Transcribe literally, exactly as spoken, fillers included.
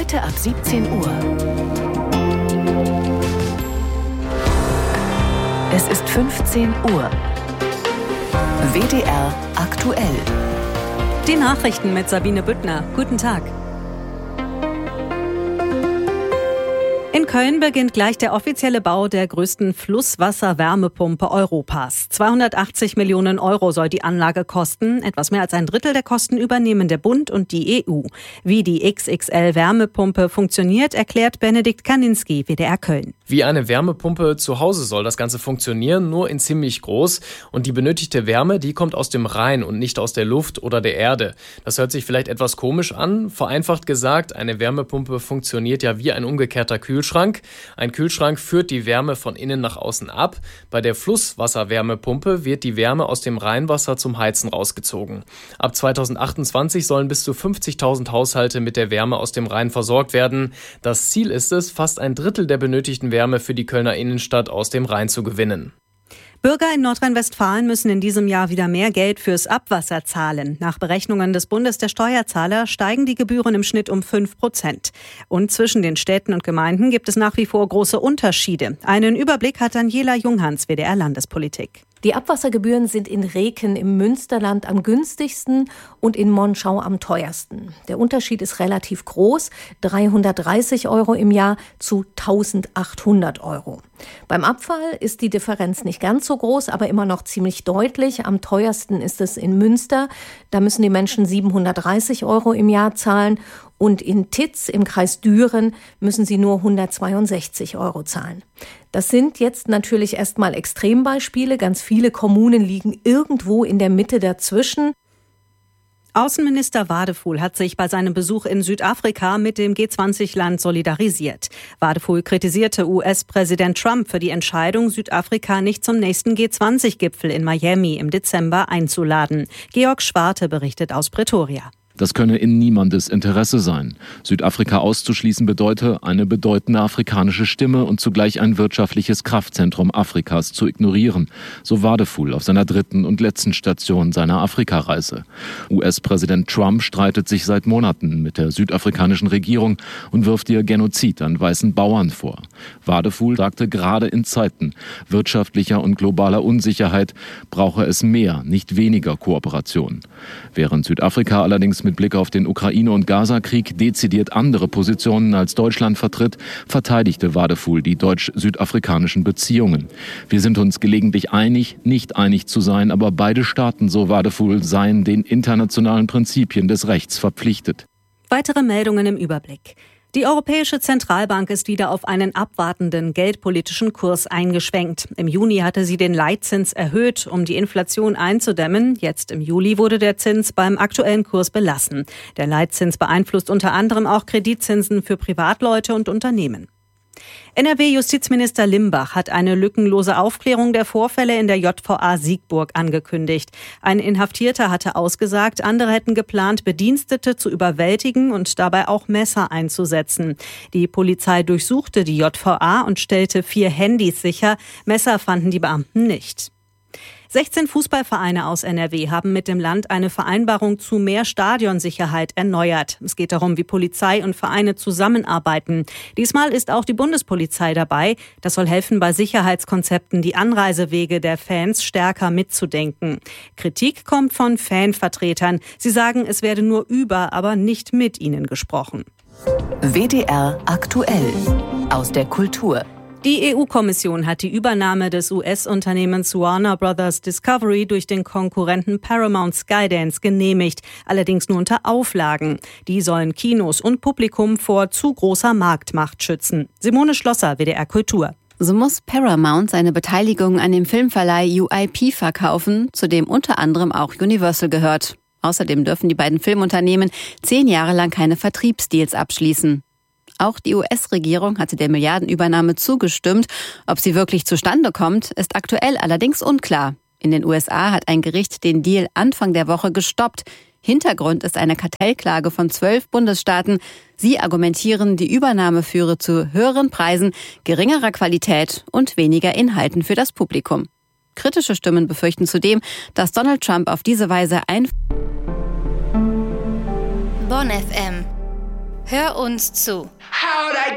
Heute ab siebzehn Uhr. Es ist fünfzehn Uhr. W D R aktuell. Die Nachrichten mit Sabine Büttner. Guten Tag. In Köln beginnt gleich der offizielle Bau der größten Flusswasser-Wärmepumpe Europas. zweihundertachtzig Millionen Euro soll die Anlage kosten. Etwas mehr als ein Drittel der Kosten übernehmen der Bund und die E U. Wie die X X L-Wärmepumpe funktioniert, erklärt Benedikt Kaninski, W D R Köln. Wie eine Wärmepumpe zu Hause soll das Ganze funktionieren, nur in ziemlich groß. Und die benötigte Wärme, die kommt aus dem Rhein und nicht aus der Luft oder der Erde. Das hört sich vielleicht etwas komisch an. Vereinfacht gesagt, eine Wärmepumpe funktioniert ja wie ein umgekehrter Kühlschrank. Ein Kühlschrank führt die Wärme von innen nach außen ab. Bei der Flusswasserwärmepumpe wird die Wärme aus dem Rheinwasser zum Heizen rausgezogen. Ab zweitausendachtundzwanzig sollen bis zu fünfzigtausend Haushalte mit der Wärme aus dem Rhein versorgt werden. Das Ziel ist es, fast ein Drittel der benötigten Wärme Wärme für die Kölner Innenstadt aus dem Rhein zu gewinnen. Bürger in Nordrhein-Westfalen müssen in diesem Jahr wieder mehr Geld fürs Abwasser zahlen. Nach Berechnungen des Bundes der Steuerzahler steigen die Gebühren im Schnitt um fünf Prozent. Und zwischen den Städten und Gemeinden gibt es nach wie vor große Unterschiede. Einen Überblick hat Daniela Junghans, W D R Landespolitik. Die Abwassergebühren sind in Reken im Münsterland am günstigsten und in Monschau am teuersten. Der Unterschied ist relativ groß, dreihundertdreißig Euro im Jahr zu eintausendachthundert Euro. Beim Abfall ist die Differenz nicht ganz so groß, aber immer noch ziemlich deutlich. Am teuersten ist es in Münster. Da müssen die Menschen siebenhundertdreißig Euro im Jahr zahlen. Und in Titz im Kreis Düren müssen sie nur hundertzweiundsechzig Euro zahlen. Das sind jetzt natürlich erstmal Extrembeispiele. Ganz viele Kommunen liegen irgendwo in der Mitte dazwischen. Außenminister Wadefuhl hat sich bei seinem Besuch in Südafrika mit dem G zwanzig Land solidarisiert. Wadefuhl kritisierte U S-Präsident Trump für die Entscheidung, Südafrika nicht zum nächsten G zwanzig Gipfel in Miami im Dezember einzuladen. Georg Schwarte berichtet aus Pretoria. Das könne in niemandes Interesse sein. Südafrika auszuschließen bedeute, eine bedeutende afrikanische Stimme und zugleich ein wirtschaftliches Kraftzentrum Afrikas zu ignorieren, so Wadefuhl auf seiner dritten und letzten Station seiner Afrikareise. U S-Präsident Trump streitet sich seit Monaten mit der südafrikanischen Regierung und wirft ihr Genozid an weißen Bauern vor. Wadefuhl sagte, gerade in Zeiten wirtschaftlicher und globaler Unsicherheit brauche es mehr, nicht weniger Kooperation. Während Südafrika allerdings mit Blick auf den Ukraine- und Gaza-Krieg dezidiert andere Positionen als Deutschland vertritt, verteidigte Wadefuhl die deutsch-südafrikanischen Beziehungen. Wir sind uns gelegentlich einig, nicht einig zu sein, aber beide Staaten, so Wadefuhl, seien den internationalen Prinzipien des Rechts verpflichtet. Weitere Meldungen im Überblick. Die Europäische Zentralbank ist wieder auf einen abwartenden geldpolitischen Kurs eingeschwenkt. Im Juni hatte sie den Leitzins erhöht, um die Inflation einzudämmen. Jetzt im Juli wurde der Zins beim aktuellen Kurs belassen. Der Leitzins beeinflusst unter anderem auch Kreditzinsen für Privatleute und Unternehmen. N R W-Justizminister Limbach hat eine lückenlose Aufklärung der Vorfälle in der J V A Siegburg angekündigt. Ein Inhaftierter hatte ausgesagt, andere hätten geplant, Bedienstete zu überwältigen und dabei auch Messer einzusetzen. Die Polizei durchsuchte die J V A und stellte vier Handys sicher. Messer fanden die Beamten nicht. sechzehn Fußballvereine aus N R W haben mit dem Land eine Vereinbarung zu mehr Stadionsicherheit erneuert. Es geht darum, wie Polizei und Vereine zusammenarbeiten. Diesmal ist auch die Bundespolizei dabei. Das soll helfen, bei Sicherheitskonzepten die Anreisewege der Fans stärker mitzudenken. Kritik kommt von Fanvertretern. Sie sagen, es werde nur über, aber nicht mit ihnen gesprochen. W D R aktuell aus der Kultur. Die E U-Kommission hat die Übernahme des U S-Unternehmens Warner Brothers Discovery durch den Konkurrenten Paramount Skydance genehmigt, allerdings nur unter Auflagen. Die sollen Kinos und Publikum vor zu großer Marktmacht schützen. Simone Schlosser, W D R Kultur. So muss Paramount seine Beteiligung an dem Filmverleih U I P verkaufen, zu dem unter anderem auch Universal gehört. Außerdem dürfen die beiden Filmunternehmen zehn Jahre lang keine Vertriebsdeals abschließen. Auch die U S-Regierung hatte der Milliardenübernahme zugestimmt. Ob sie wirklich zustande kommt, ist aktuell allerdings unklar. In den U S A hat ein Gericht den Deal Anfang der Woche gestoppt. Hintergrund ist eine Kartellklage von zwölf Bundesstaaten. Sie argumentieren, die Übernahme führe zu höheren Preisen, geringerer Qualität und weniger Inhalten für das Publikum. Kritische Stimmen befürchten zudem, dass Donald Trump auf diese Weise ein... Bonn F M. Hör uns zu.